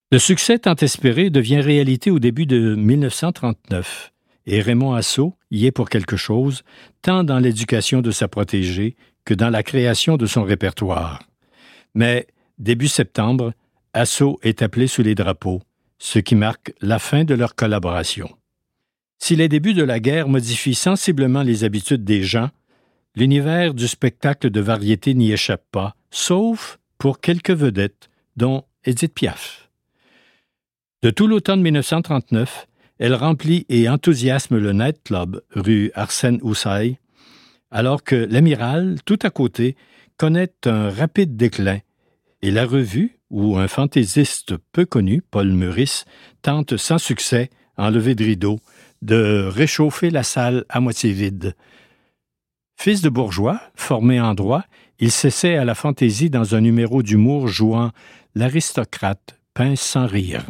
Le succès tant espéré devient réalité au début de 1939 et Raymond Assaut y est pour quelque chose, tant dans l'éducation de sa protégée que dans la création de son répertoire. Mais, début septembre, Assaut est appelé sous les drapeaux, ce qui marque la fin de leur collaboration. Si les débuts de la guerre modifient sensiblement les habitudes des gens, l'univers du spectacle de variété n'y échappe pas, sauf pour quelques vedettes, dont Édith Piaf. De tout l'automne 1939, elle remplit et enthousiasme le Night-Club, rue Arsène-Houssaye, alors que l'Amiral, tout à côté, connaît un rapide déclin, et la revue, où un fantaisiste peu connu, Paul Meurice, tente sans succès, enlevé de rideau, de réchauffer la salle à moitié vide. Fils de bourgeois, formé en droit, il s'essaie à la fantaisie dans un numéro d'humour jouant l'aristocrate pince sans rire.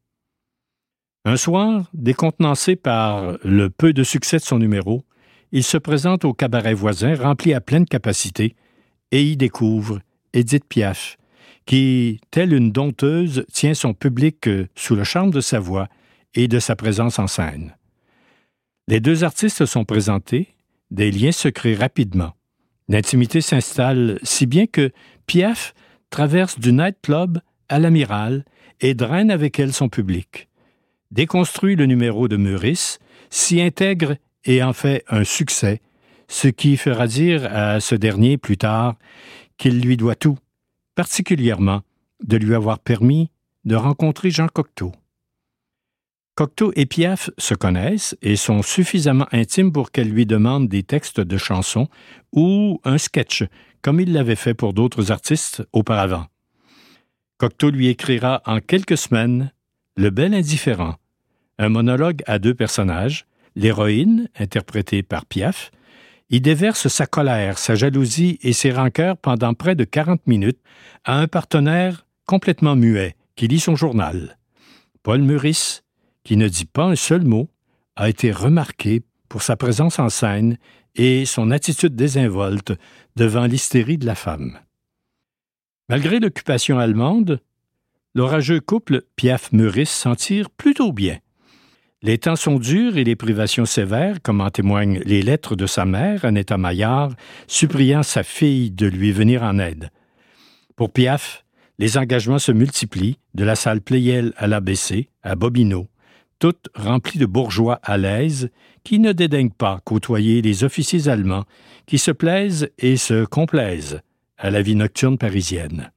Un soir, décontenancé par le peu de succès de son numéro, il se présente au cabaret voisin rempli à pleine capacité et y découvre Édith Piaf, qui, telle une dompteuse, tient son public sous le charme de sa voix et de sa présence en scène. Les deux artistes sont présentés, des liens se créent rapidement. L'intimité s'installe si bien que Piaf traverse du nightclub à l'Amiral et draine avec elle son public. Déconstruit le numéro de Meurice, s'y intègre et en fait un succès, ce qui fera dire à ce dernier plus tard qu'il lui doit tout, particulièrement de lui avoir permis de rencontrer Jean Cocteau. Cocteau et Piaf se connaissent et sont suffisamment intimes pour qu'elle lui demande des textes de chansons ou un sketch, comme il l'avait fait pour d'autres artistes auparavant. Cocteau lui écrira en quelques semaines Le bel indifférent, un monologue à deux personnages, l'héroïne, interprétée par Piaf, y déverse sa colère, sa jalousie et ses rancœurs pendant près de 40 minutes à un partenaire complètement muet qui lit son journal. Paul Meurice, qui ne dit pas un seul mot, a été remarqué pour sa présence en scène et son attitude désinvolte devant l'hystérie de la femme. Malgré l'occupation allemande, l'orageux couple Piaf-Meurice s'en tire plutôt bien. Les temps sont durs et les privations sévères, comme en témoignent les lettres de sa mère, Annetta Maillard, suppliant sa fille de lui venir en aide. Pour Piaf, les engagements se multiplient, de la salle Pleyel à l'ABC, à Bobino, toutes remplies de bourgeois à l'aise qui ne dédaignent pas côtoyer les officiers allemands qui se plaisent et se complaisent à la vie nocturne parisienne.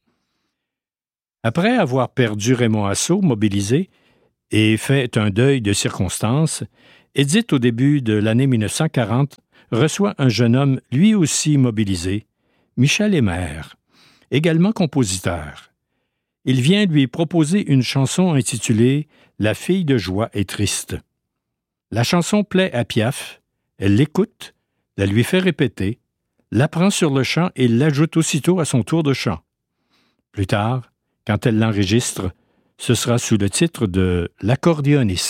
Après avoir perdu Raymond Assaut, mobilisé, et fait un deuil de circonstances, Édith, au début de l'année 1940, reçoit un jeune homme lui aussi mobilisé, Michel Aymert, également compositeur. Il vient lui proposer une chanson intitulée « La fille de joie est triste ». La chanson plaît à Piaf, elle l'écoute, la lui fait répéter, l'apprend sur le chant et l'ajoute aussitôt à son tour de chant. Plus tard, quand elle l'enregistre, ce sera sous le titre de « L'accordéoniste ».